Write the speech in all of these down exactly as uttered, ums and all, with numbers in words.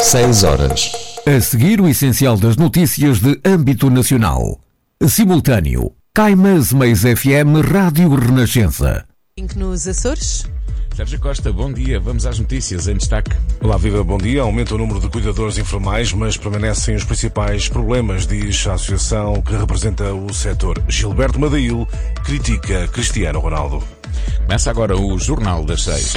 seis horas. A seguir, o essencial das notícias de âmbito nacional. Simultâneo. Caimás Mais F M Rádio Renascença. Link nos Açores. Sérgio Costa, bom dia. Vamos às notícias em destaque. Olá, viva, bom dia. Aumenta o número de cuidadores informais, mas permanecem os principais problemas, diz a associação que representa o setor. Gilberto Madail critica Cristiano Ronaldo. Começa agora o Jornal das Seis.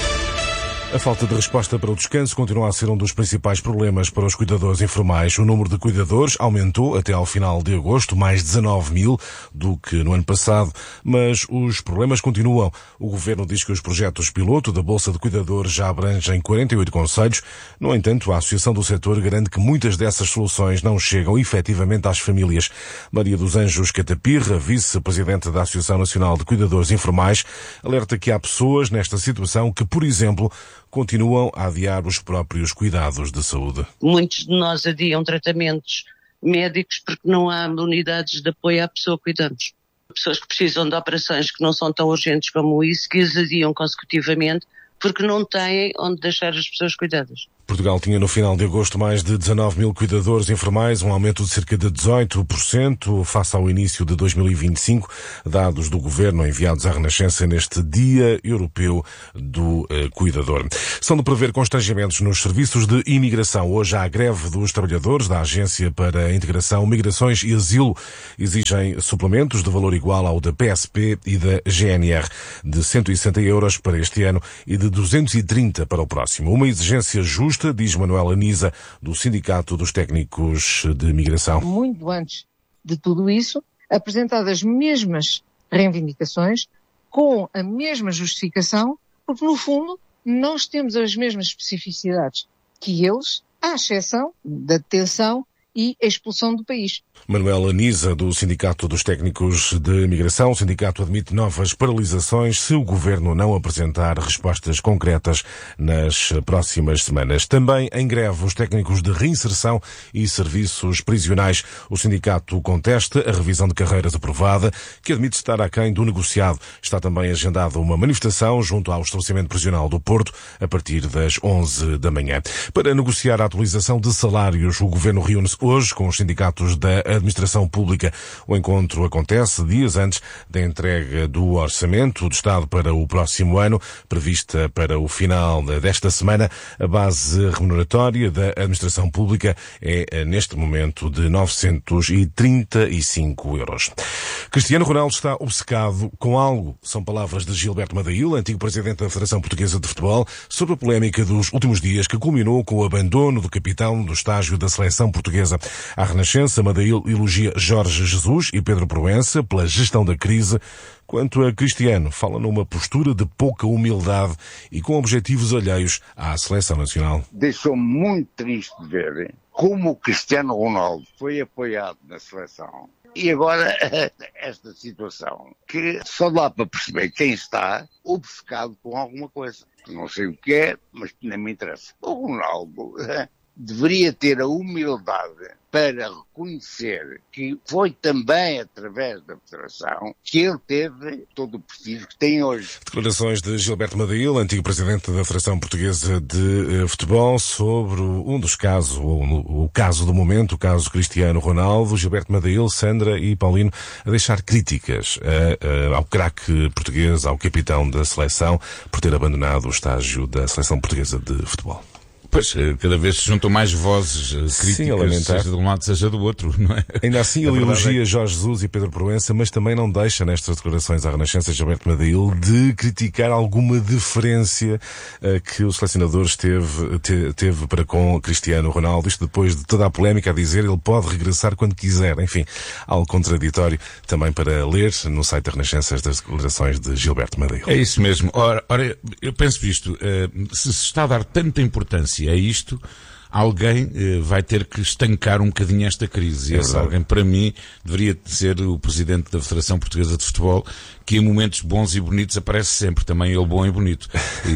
A falta de resposta para o descanso continua a ser um dos principais problemas para os cuidadores informais. O número de cuidadores aumentou até ao final de agosto, mais dezanove mil do que no ano passado, mas os problemas continuam. O Governo diz que os projetos piloto da Bolsa de Cuidadores já abrangem quarenta e oito concelhos. No entanto, a Associação do Setor garante que muitas dessas soluções não chegam efetivamente às famílias. Maria dos Anjos Catapirra, vice-presidente da Associação Nacional de Cuidadores Informais, alerta que há pessoas nesta situação que, por exemplo, continuam a adiar os próprios cuidados de saúde. Muitos de nós adiam tratamentos médicos porque não há unidades de apoio à pessoa que cuidamos. Pessoas que precisam de operações que não são tão urgentes como isso, que as adiam consecutivamente porque não têm onde deixar as pessoas cuidadas. Portugal tinha no final de agosto mais de dezanove mil cuidadores informais, um aumento de cerca de dezoito por cento face ao início de dois mil e vinte e cinco, dados do Governo enviados à Renascença neste Dia Europeu do eh, Cuidador. São de prever constrangimentos nos serviços de imigração. Hoje há a greve dos trabalhadores da Agência para a Integração, Migrações e Asilo. Exigem suplementos de valor igual ao da P S P e da G N R, de cento e sessenta euros para este ano e de duzentos e trinta para o próximo. Uma exigência justa, diz Manuela Nisa, do Sindicato dos Técnicos de Migração. Muito antes de tudo isso, apresentadas as mesmas reivindicações, com a mesma justificação, porque no fundo nós temos as mesmas especificidades que eles, à exceção da detenção e expulsão do país. Manuela Nisa, do Sindicato dos Técnicos de Migração. O sindicato admite novas paralisações se o Governo não apresentar respostas concretas nas próximas semanas. Também em greve os técnicos de reinserção e serviços prisionais. O sindicato contesta a revisão de carreiras aprovada, que admite estar aquém do negociado. Está também agendada uma manifestação junto ao estabelecimento prisional do Porto a partir das onze da manhã. Para negociar a atualização de salários, o Governo reúne-se hoje com os sindicatos da Administração Pública. O encontro acontece dias antes da entrega do Orçamento do Estado para o próximo ano, prevista para o final desta semana. A base remuneratória da Administração Pública é, neste momento, de novecentos e trinta e cinco euros. Cristiano Ronaldo está obcecado com algo. São palavras de Gilberto Madail, antigo presidente da Federação Portuguesa de Futebol, sobre a polémica dos últimos dias que culminou com o abandono do capitão do estágio da seleção portuguesa. À Renascença, Madail elogia Jorge Jesus e Pedro Proença pela gestão da crise. Quanto a Cristiano, fala numa postura de pouca humildade e com objetivos alheios à seleção nacional. Deixou-me muito triste de ver como o Cristiano Ronaldo foi apoiado na seleção. E agora esta situação, que só dá para perceber quem está obcecado com alguma coisa. Não sei o que é, mas nem me interessa. O Ronaldo deveria ter a humildade para reconhecer que foi também através da Federação que ele teve todo o prestígio que tem hoje. Declarações de Gilberto Madail, antigo presidente da Federação Portuguesa de uh, Futebol, sobre um dos casos, o, o caso do momento, o caso Cristiano Ronaldo. Gilberto Madail, Sandra e Paulino a deixar críticas uh, uh, ao craque português, ao capitão da seleção, por ter abandonado o estágio da Seleção Portuguesa de Futebol. Pois, cada vez se juntam mais vozes críticas, Sim, seja de um lado, seja do outro, não é? Ainda assim, ele elogia Jorge Jesus e Pedro Proença, mas também não deixa, nestas declarações à Renascença, Gilberto Madail, de criticar alguma deferência uh, que o selecionador teve, te, teve para com Cristiano Ronaldo. Isto depois de toda a polémica a dizer ele pode regressar quando quiser. Enfim, algo contraditório também para ler no site da Renascença estas declarações de Gilberto Madail. É isso mesmo. Ora, ora eu penso isto, uh, se se está a dar tanta importância a isto, alguém eh, vai ter que estancar um bocadinho esta crise. E esse alguém, para mim, deveria ser o Presidente da Federação Portuguesa de Futebol, que em momentos bons e bonitos aparece sempre, também ele bom e bonito.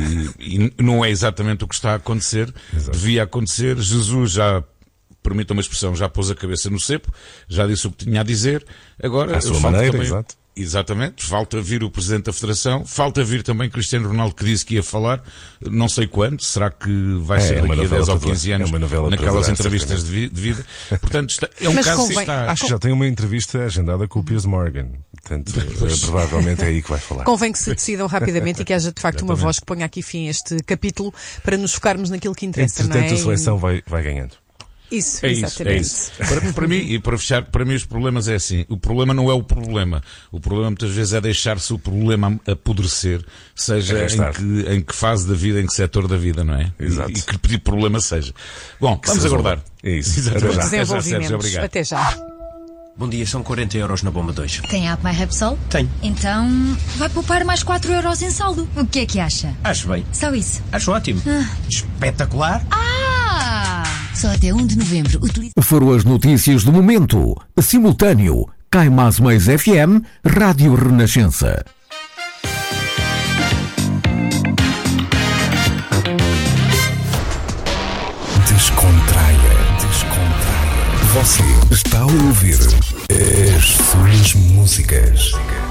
E, e não é exatamente o que está a acontecer. Exato. Devia acontecer. Jesus já, permita uma expressão, já pôs a cabeça no cepo, já disse o que tinha a dizer. Agora, à sua maneira, também, exato. Exatamente, falta vir o Presidente da Federação, falta vir também Cristiano Ronaldo, que disse que ia falar, não sei quando, será que vai é, ser daqui a dez ou quinze anos, é naquelas entrevistas de vida. Portanto, está, é um Mas caso convém, está... Acho que já tem uma entrevista agendada com o Piers Morgan, portanto, provavelmente é aí que vai falar. Convém que se decidam rapidamente e que haja de facto Exatamente. Uma voz que ponha aqui fim a este capítulo para nos focarmos naquilo que interessa. Entretanto, não é? a seleção vai, vai ganhando. Isso, é isso, é isso. Para, para mim, e para fechar, para mim os problemas é assim, o problema não é o problema, o problema muitas vezes é deixar-se o problema apodrecer, seja em que, em que fase da vida, em que setor da vida, não é? Exato. E, e que pedir problema seja. Bom, que vamos aguardar. É isso. Até já. Desenvolvimentos. Obrigado. Até já. Bom dia, são quarenta euros na bomba dois. Tem app My Repsol? Tenho. Então vai poupar mais quatro euros em saldo. O que é que acha? Acho bem. Só isso? Acho ótimo. Ah. Espetacular. Ah! Só até um de novembro. Utilize... Foram as notícias do momento. Simultâneo. Cai Mais Mais F M, Rádio Renascença. Descontraia. Descontraia. Você está a ouvir as suas músicas.